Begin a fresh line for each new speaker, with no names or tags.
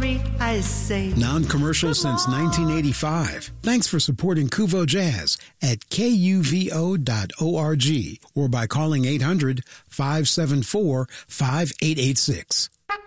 sorry, I say.
Non-commercial since 1985. Thanks for supporting Kuvo Jazz at kuvo.org or by calling 800-574-5886.